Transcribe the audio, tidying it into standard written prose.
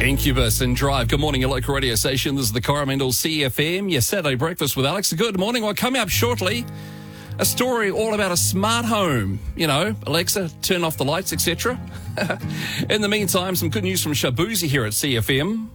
Incubus and Drive. Good morning, your local radio station. This is the Coromandel CFM, your Saturday breakfast with Alex. Good morning. Well, coming up shortly, a story all about a smart home. You know, Alexa, turn off the lights, etc. In the meantime, some good news from Shabuzi here at CFM.